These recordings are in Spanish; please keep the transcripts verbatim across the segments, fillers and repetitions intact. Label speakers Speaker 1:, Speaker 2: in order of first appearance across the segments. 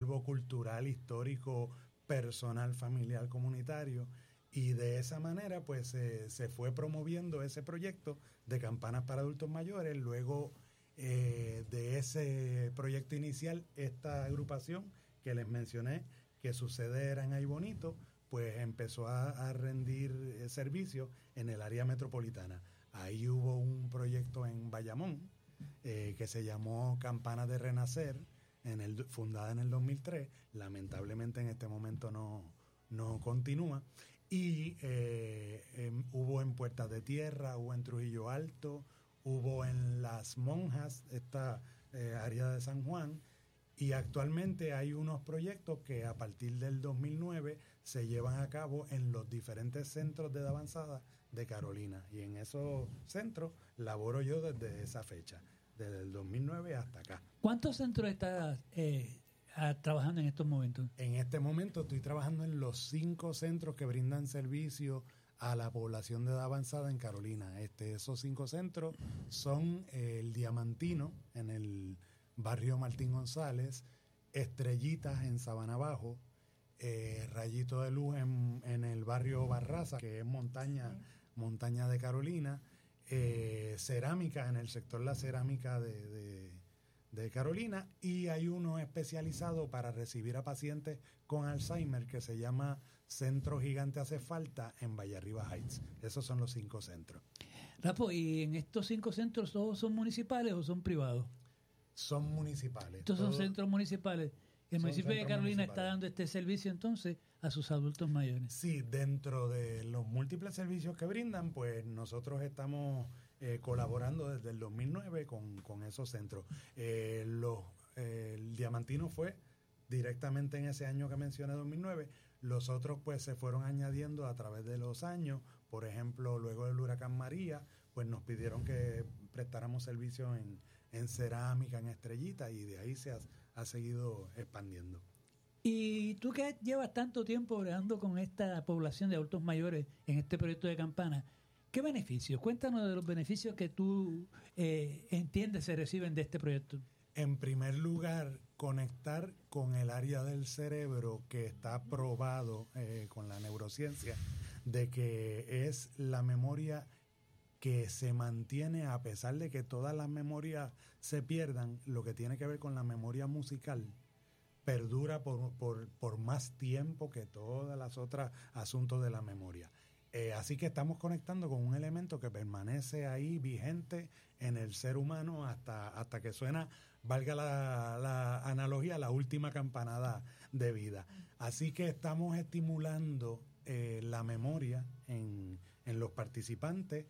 Speaker 1: acervo cultural, histórico, personal, familiar, comunitario. Y de esa manera pues eh, se fue promoviendo ese proyecto de campanas para adultos mayores. Luego eh, de ese proyecto inicial, esta agrupación que les mencioné, que su sede era en Ay Bonito, pues empezó a, a rendir eh, servicio en el área metropolitana. Ahí hubo un proyecto en Bayamón eh, que se llamó Campanas de Renacer, en el, fundada en el dos mil tres. Lamentablemente en este momento no, no continúa. Y eh, eh, hubo en Puertas de Tierra, hubo en Trujillo Alto, hubo en Las Monjas, esta eh, área de San Juan, y actualmente hay unos proyectos que a partir del dos mil nueve se llevan a cabo en los diferentes centros de edad avanzada de Carolina. Y en esos centros laboro yo desde esa fecha, desde el dos mil nueve hasta acá.
Speaker 2: ¿Cuántos centros estás eh, a, trabajando en estos momentos?
Speaker 1: En este momento estoy trabajando en los cinco centros que brindan servicio a la población de edad avanzada en Carolina. Este, esos cinco centros son eh, el Diamantino, en el barrio Martín González, Estrellitas en Sabana Bajo, eh, Rayito de Luz en, en el barrio Barraza, que es montaña, montaña de Carolina, eh, Cerámica en el sector La Cerámica de, de, de Carolina, y hay uno especializado para recibir a pacientes con Alzheimer que se llama Centro Gigante Hace Falta en Vallarriba Heights. Esos son los cinco centros.
Speaker 2: Rapo, ¿y en estos cinco centros todos son municipales o son privados?
Speaker 1: Son municipales.
Speaker 2: Estos son centros municipales. El municipio de Carolina está dando este servicio entonces a sus adultos mayores.
Speaker 1: Sí, dentro de los múltiples servicios que brindan, pues nosotros estamos eh, colaborando desde el dos mil nueve con, con esos centros. Eh, los, eh, el Diamantino fue directamente en ese año que mencioné, dos mil nueve. Los otros pues se fueron añadiendo a través de los años. Por ejemplo, luego del huracán María, pues nos pidieron que prestáramos servicio en, en Cerámica, en Estrellita, y de ahí se ha, ha seguido expandiendo.
Speaker 2: Y tú que llevas tanto tiempo bregando con esta población de adultos mayores en este proyecto de campana, ¿qué beneficios? Cuéntanos de los beneficios que tú eh, entiendes se reciben de este proyecto.
Speaker 1: En primer lugar, conectar con el área del cerebro que está probado eh, con la neurociencia de que es la memoria que se mantiene a pesar de que todas las memorias se pierdan. Lo que tiene que ver con la memoria musical perdura por, por, por más tiempo que todas las otras asuntos de la memoria. Eh, así que estamos conectando con un elemento que permanece ahí vigente en el ser humano hasta, hasta que suena, valga la, la analogía, la última campanada de vida. Así que estamos estimulando eh, la memoria en, en los participantes,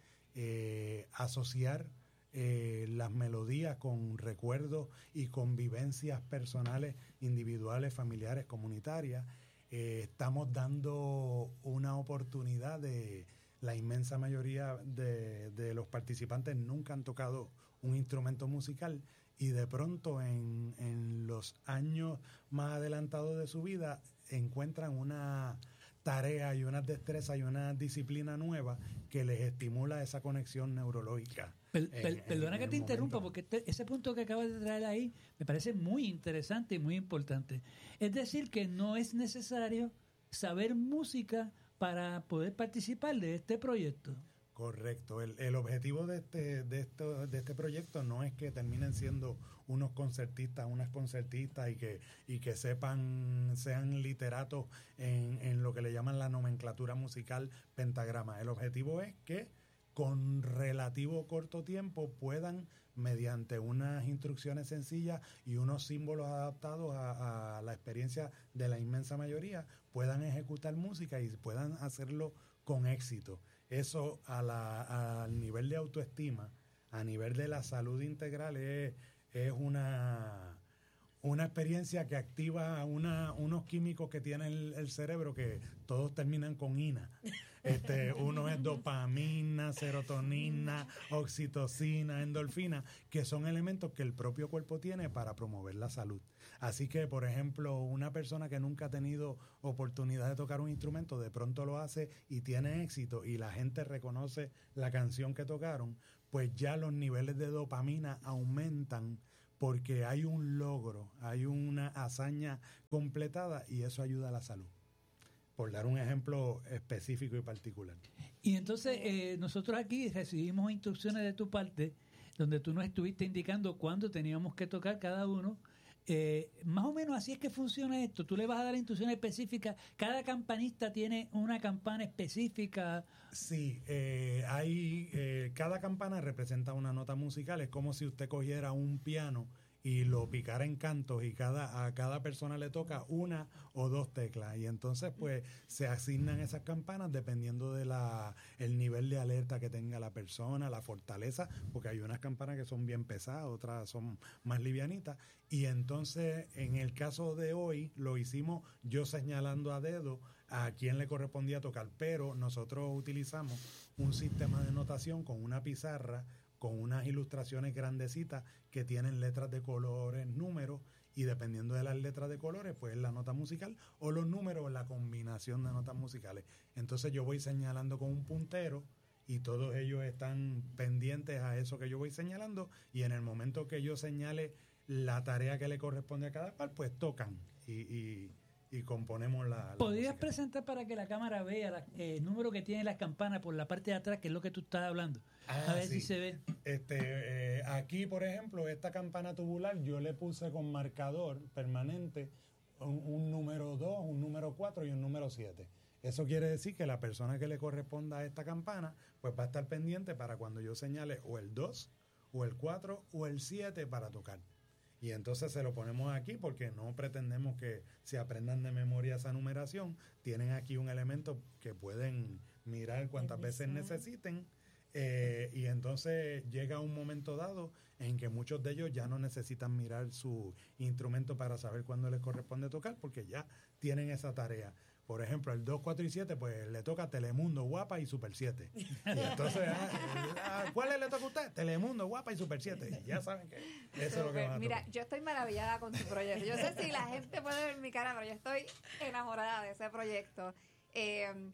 Speaker 1: eh, asociar eh, las melodías con recuerdos y convivencias personales, individuales, familiares, comunitarias. Eh, estamos dando una oportunidad de la inmensa mayoría de, de los participantes nunca han tocado un instrumento musical, y de pronto en, en los años más adelantados de su vida encuentran una tarea y una destreza y una disciplina nueva que les estimula esa conexión neurológica.
Speaker 2: Per, per, en, perdona en que te interrumpa, porque te, ese punto que acabas de traer ahí me parece muy interesante y muy importante. Es decir, que no es necesario saber música para poder participar de este proyecto.
Speaker 1: Correcto. El, el objetivo de este, de, esto, de este proyecto no es que terminen siendo unos concertistas, unas concertistas y que, y que sepan, sean literatos en, en lo que le llaman la nomenclatura musical pentagrama. El objetivo es que con relativo corto tiempo puedan, mediante unas instrucciones sencillas y unos símbolos adaptados a, a la experiencia de la inmensa mayoría, puedan ejecutar música y puedan hacerlo con éxito. Eso a la, al nivel de autoestima, a nivel de la salud integral, es, es una, una experiencia que activa una, unos químicos que tiene el, el cerebro que todos terminan con ina. Este, uno es dopamina, serotonina, oxitocina, endorfina, que son elementos que el propio cuerpo tiene para promover la salud. Así que, por ejemplo, una persona que nunca ha tenido oportunidad de tocar un instrumento, de pronto lo hace y tiene éxito y la gente reconoce la canción que tocaron, pues ya los niveles de dopamina aumentan porque hay un logro, hay una hazaña completada y eso ayuda a la salud. Por dar un ejemplo específico y particular.
Speaker 2: Y entonces eh, nosotros aquí recibimos instrucciones de tu parte, donde tú nos estuviste indicando cuándo teníamos que tocar cada uno. Eh, más o menos así es que funciona esto. Tú le vas a dar instrucciones específicas. Cada campanista tiene una campana específica.
Speaker 1: Sí, eh, hay eh, cada campana representa una nota musical. Es como si usted cogiera un piano y lo picara en cantos y cada a cada persona le toca una o dos teclas y entonces pues se asignan esas campanas dependiendo de la el nivel de alerta que tenga la persona, la fortaleza, porque hay unas campanas que son bien pesadas, otras son más livianitas y entonces en el caso de hoy lo hicimos yo señalando a dedo a quién le correspondía tocar, pero nosotros utilizamos un sistema de notación con una pizarra con unas ilustraciones grandecitas que tienen letras de colores, números, y dependiendo de las letras de colores, pues la nota musical o los números, la combinación de notas musicales. Entonces yo voy señalando con un puntero y todos ellos están pendientes a eso que yo voy señalando y en el momento que yo señale la tarea que le corresponde a cada cual, pues tocan y... y y componemos la, la
Speaker 2: ¿Podrías
Speaker 1: música.
Speaker 2: presentar para que la cámara vea la, eh, el número que tiene las campanas por la parte de atrás, que es lo que tú estás hablando?
Speaker 1: Ah,
Speaker 2: a ver
Speaker 1: sí.
Speaker 2: si se ve.
Speaker 1: Este, eh, aquí, por ejemplo, esta campana tubular, yo le puse con marcador permanente un, un número dos, un número cuatro y un número siete. Eso quiere decir que la persona que le corresponda a esta campana, pues va a estar pendiente para cuando yo señale o el dos, o el cuatro, o el siete para tocar. Y entonces se lo ponemos aquí porque no pretendemos que se aprendan de memoria esa numeración. Tienen aquí un elemento que pueden mirar cuantas veces necesiten. Eh, y entonces llega un momento dado en que muchos de ellos ya no necesitan mirar su instrumento para saber cuándo les corresponde tocar porque ya tienen esa tarea. Por ejemplo, el dos, cuatro y siete, pues le toca Telemundo, Guapa y Super siete. Y entonces, ah, ¿cuál le toca a usted? Telemundo, Guapa y Super siete. Y ya saben que eso es lo que van a
Speaker 3: Mira,
Speaker 1: tocar.
Speaker 3: yo estoy maravillada con tu proyecto. Yo sé si la gente puede ver mi cara, pero yo estoy enamorada de ese proyecto. Eh,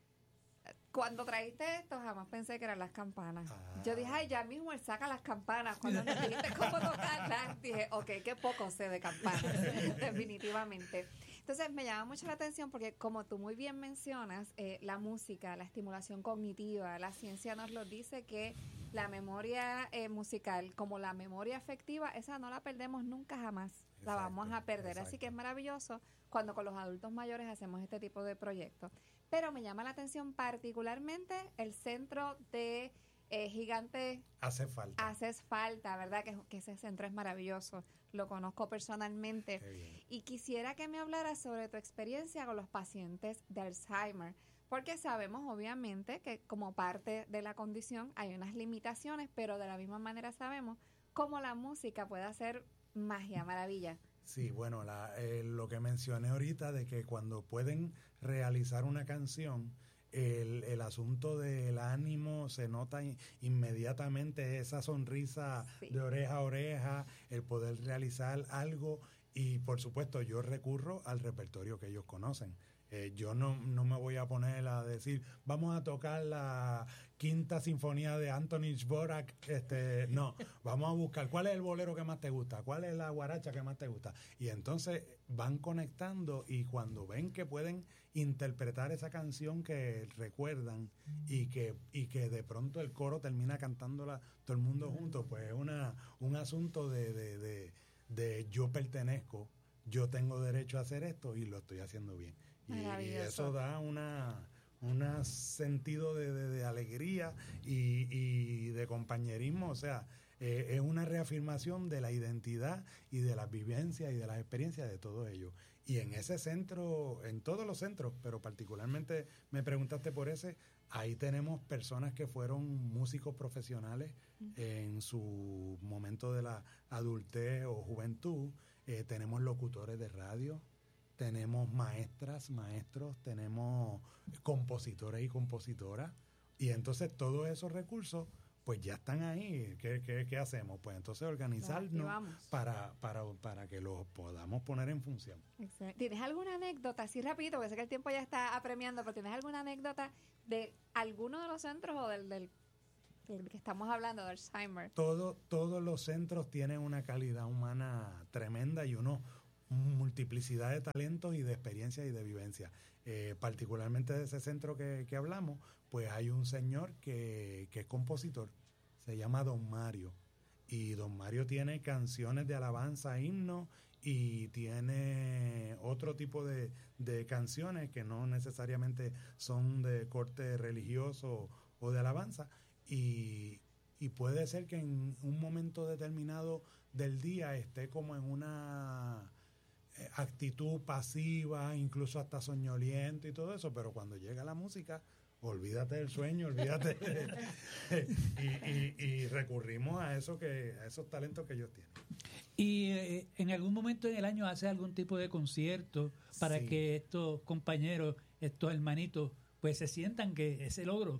Speaker 3: cuando trajiste esto, jamás pensé que eran las campanas. Ah. Yo dije, ay, ya mismo él saca las campanas. Cuando me dijiste cómo tocarlas, dije, ok, qué poco sé de campanas, definitivamente. Entonces me llama mucho la atención porque como tú muy bien mencionas, eh, la música, la estimulación cognitiva, la ciencia nos lo dice que la memoria eh, musical, como la memoria afectiva, esa no la perdemos nunca jamás, exacto, la vamos a perder. Exacto. Así que es maravilloso cuando con los adultos mayores hacemos este tipo de proyectos. Pero me llama la atención particularmente el centro de eh, Gigantes.
Speaker 1: Hace falta.
Speaker 3: Haces falta, ¿verdad? Que, que ese centro es maravilloso. Lo conozco personalmente. Y quisiera que me hablaras sobre tu experiencia con los pacientes de Alzheimer, porque sabemos obviamente que como parte de la condición hay unas limitaciones, pero de la misma manera sabemos cómo la música puede hacer magia, maravilla.
Speaker 1: Sí, bueno, la, eh, lo que mencioné ahorita de que cuando pueden realizar una canción, el, el asunto del ánimo se nota in, inmediatamente, esa sonrisa sí. de oreja a oreja, el poder realizar algo y por supuesto yo recurro al repertorio que ellos conocen. Eh, yo no, no me voy a poner a decir, vamos a tocar la quinta sinfonía de Antonín Dvořák, este, no, vamos a buscar cuál es el bolero que más te gusta, cuál es la guaracha que más te gusta. Y entonces van conectando y cuando ven que pueden interpretar esa canción que recuerdan y que, y que de pronto el coro termina cantándola todo el mundo junto, pues es una, un asunto de, de, de, de yo pertenezco, yo tengo derecho a hacer esto y lo estoy haciendo bien. Y, y eso da una un sentido de, de, de alegría y, y de compañerismo, o sea, eh, es una reafirmación de la identidad y de las vivencias y de las experiencias de todos ellos. Y en ese centro, en todos los centros, pero particularmente me preguntaste por ese, ahí tenemos personas que fueron músicos profesionales uh-huh. en su momento de la adultez o juventud, eh, tenemos locutores de radio, tenemos maestras, maestros, tenemos compositores y compositoras, y entonces todos esos recursos pues ya están ahí. ¿Qué, qué, qué hacemos? Pues entonces organizarnos para, para, para que los podamos poner en función.
Speaker 3: Excelente. ¿Tienes alguna anécdota, así rapidito, porque sé que el tiempo ya está apremiando, pero tienes alguna anécdota de alguno de los centros o del, del el que estamos hablando de Alzheimer.
Speaker 1: Todo, todos los centros tienen una calidad humana tremenda y una multiplicidad de talentos y de experiencias y de vivencias. Eh, particularmente de ese centro que, que hablamos, pues hay un señor que, que es compositor, se llama Don Mario. Y Don Mario tiene canciones de alabanza, himnos, y tiene otro tipo de, de canciones que no necesariamente son de corte religioso o de alabanza. Y, y puede ser que en un momento determinado del día esté como en una actitud pasiva, incluso hasta soñoliento y todo eso, pero cuando llega la música, olvídate del sueño, olvídate de, y, y, y recurrimos a eso que a esos talentos que ellos tienen.
Speaker 2: ¿Y eh, en algún momento en el año hace algún tipo de concierto para sí. que estos compañeros, estos hermanitos, pues se sientan que ese logro?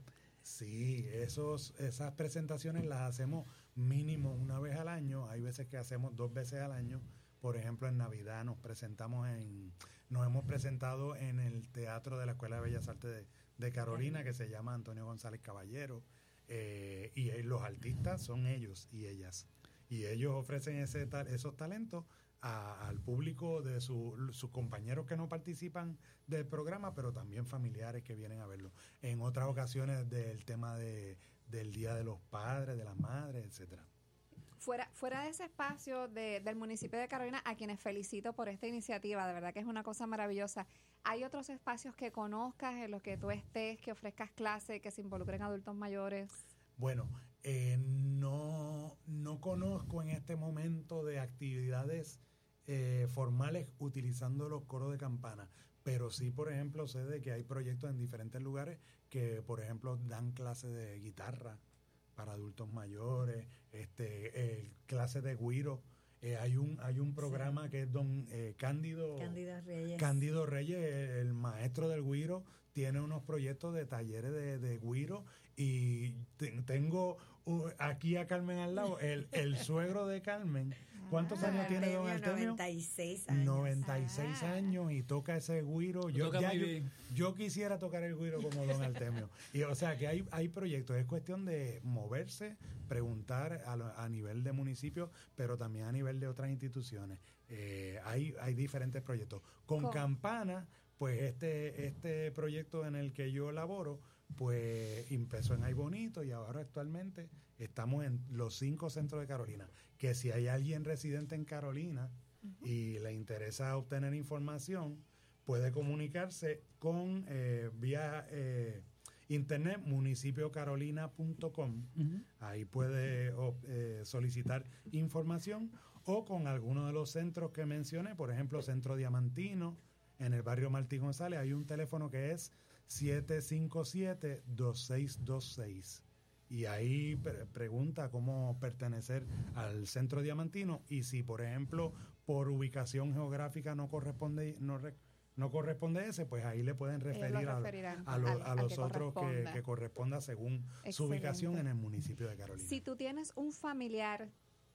Speaker 1: Sí, esos, esas presentaciones las hacemos mínimo una vez al año, hay veces que hacemos dos veces al año. Por ejemplo, en Navidad nos presentamos en, nos hemos presentado en el Teatro de la Escuela de Bellas Artes de, de Carolina, que se llama Antonio González Caballero, eh, y los artistas son ellos y ellas. Y ellos ofrecen ese esos talentos a, al público de su, sus compañeros que no participan del programa, pero también familiares que vienen a verlo. En otras ocasiones del tema de, del Día de los Padres, de las Madres, etcétera.
Speaker 3: Fuera, fuera de ese espacio de, del municipio de Carolina, a quienes felicito por esta iniciativa, de verdad que es una cosa maravillosa. ¿Hay otros espacios que conozcas en los que tú estés, que ofrezcas clases, que se involucren adultos mayores?
Speaker 1: Bueno, eh, no, no conozco en este momento de actividades eh, formales utilizando los coros de campana, pero sí, por ejemplo, sé de que hay proyectos en diferentes lugares que, por ejemplo, dan clases de guitarra para adultos mayores, este eh, clases de güiro. Eh, hay un hay un programa sí. que es don eh, Cándido
Speaker 4: Cándido Reyes.
Speaker 1: Cándido Reyes, el, el maestro del güiro, tiene unos proyectos de talleres de, de güiro y te, tengo uh, aquí a Carmen al lado, el, el suegro de Carmen. ¿Cuántos
Speaker 4: ah,
Speaker 1: años tiene don Artemio?
Speaker 4: noventa y seis años.
Speaker 1: noventa y seis ah. años y toca ese güiro. Yo, ya, yo, yo quisiera tocar el güiro como don Artemio. Y, o sea, que hay, hay proyectos. Es cuestión de moverse, preguntar a, a nivel de municipio, pero también a nivel de otras instituciones. Eh, hay, hay diferentes proyectos. Con ¿Cómo? Campana, pues este, este proyecto en el que yo laboro, pues empezó en Ay Bonito y ahora actualmente estamos en los cinco centros de Carolina. Que si hay alguien residente en Carolina uh-huh. y le interesa obtener información, puede comunicarse con eh, vía eh, internet municipio carolina punto com. Uh-huh. Ahí puede eh, solicitar información o con alguno de los centros que mencioné, por ejemplo, Centro Diamantino, en el barrio Martí González, hay un teléfono que es siete cinco siete, dos seis dos seis. Y ahí pre- pregunta cómo pertenecer al Centro Diamantino y si, por ejemplo, por ubicación geográfica no corresponde no, re- no corresponde ese, pues ahí le pueden referir a, a, lo, a los que otros que, que corresponda según Excelente. Su ubicación en el municipio de Carolina.
Speaker 3: Si tú tienes un familiar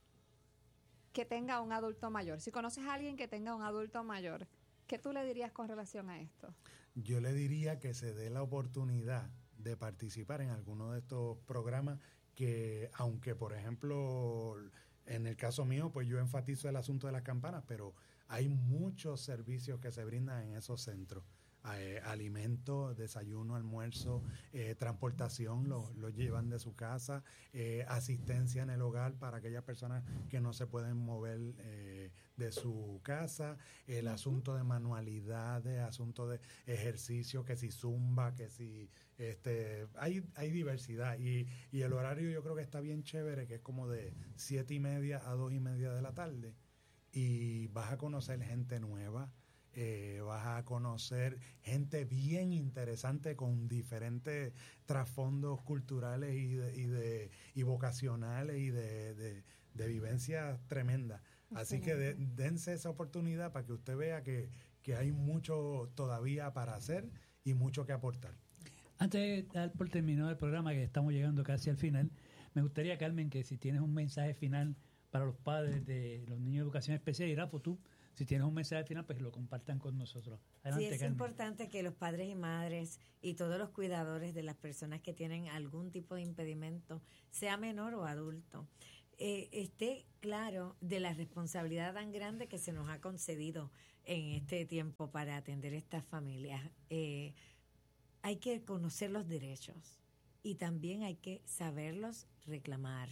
Speaker 3: que tenga un adulto mayor, si conoces a alguien que tenga un adulto mayor, ¿qué tú le dirías con relación a esto?
Speaker 1: Yo le diría que se dé la oportunidad de participar en alguno de estos programas que, aunque por ejemplo en el caso mío pues yo enfatizo el asunto de las campanas, pero hay muchos servicios que se brindan en esos centros. Eh, alimentos, desayuno, almuerzo, eh, transportación, lo, lo llevan de su casa, eh, asistencia en el hogar para aquellas personas que no se pueden mover eh, de su casa, el asunto de manualidades, asunto de ejercicio, que si zumba, que si este hay hay diversidad y, y el horario yo creo que está bien chévere, que es como de siete y media a dos y media de la tarde y vas a conocer gente nueva. Eh, vas a conocer gente bien interesante con diferentes trasfondos culturales y de, y de y vocacionales y de, de, de vivencias tremendas. Así que de, dense esa oportunidad para que usted vea que, que hay mucho todavía para hacer y mucho que aportar.
Speaker 2: Antes de dar por terminado el programa, que estamos llegando casi al final, me gustaría, Carmen, que si tienes un mensaje final para los padres de los niños de educación especial, y Rafa, tú, si tienes un mensaje final, pues lo compartan con nosotros. Adelante,
Speaker 4: sí, es
Speaker 2: Carmen.
Speaker 4: importante que los padres y madres y todos los cuidadores de las personas que tienen algún tipo de impedimento, sea menor o adulto, eh, esté claro de la responsabilidad tan grande que se nos ha concedido en este tiempo para atender estas familias. Eh, hay que conocer los derechos y también hay que saberlos reclamar.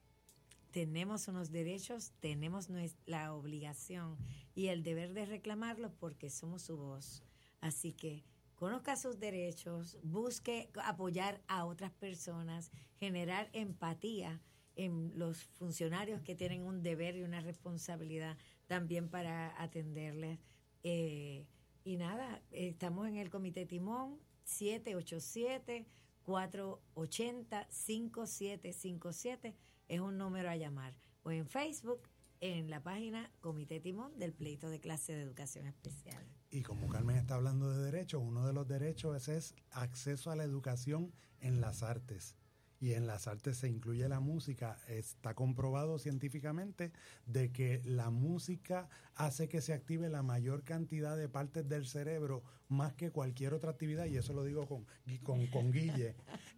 Speaker 4: Tenemos unos derechos, tenemos la obligación y el deber de reclamarlos porque somos su voz. Así que conozca sus derechos, busque apoyar a otras personas, generar empatía en los funcionarios que tienen un deber y una responsabilidad también para atenderles. Eh, y nada, estamos en el Comité Timón, siete ocho siete, cuatro ocho cero, cinco siete cinco siete. Es un número a llamar. O en Facebook, en la página Comité Timón del Pleito de Clase de Educación Especial.
Speaker 1: Y como Carmen está hablando de derechos, uno de los derechos es, es acceso a la educación en las artes. Y en las artes se incluye la música. Está comprobado científicamente de que la música hace que se active la mayor cantidad de partes del cerebro más que cualquier otra actividad, y eso lo digo con, con, con Guille.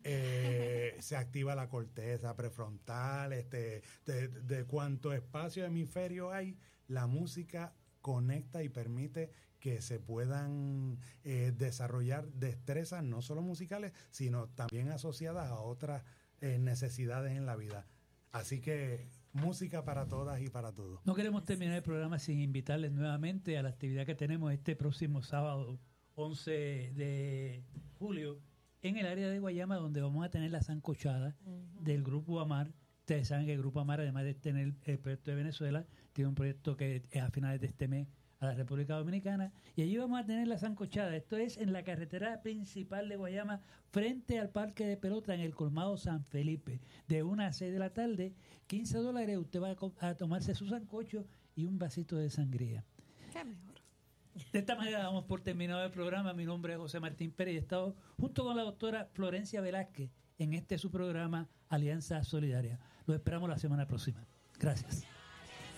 Speaker 1: Eh, se activa la corteza prefrontal, este, de, de cuánto espacio hemisferio hay, la música conecta y permite que se puedan eh, desarrollar destrezas no solo musicales, sino también asociadas a otras eh, necesidades en la vida. Así que música para todas y para todos.
Speaker 2: No queremos terminar el programa sin invitarles nuevamente a la actividad que tenemos este próximo sábado, once de julio, en el área de Guayama, donde vamos a tener la sancochada uh-huh. del Grupo Amar. Ustedes saben que el Grupo Amar, además de tener el proyecto de Venezuela, tiene un proyecto que es a finales de este mes a la República Dominicana, y allí vamos a tener la sancochada. Esto es en la carretera principal de Guayama, frente al parque de pelota, en el colmado San Felipe, de una a seis de la tarde. quince dólares, usted va a, a tomarse su sancocho y un vasito de sangría.
Speaker 3: Qué mejor.
Speaker 2: De esta manera damos por terminado el programa. Mi nombre es José Martín Pérez y he estado junto con la doctora Florencia Velázquez en este su programa Alianza Solidaria. Los esperamos la semana próxima. Gracias.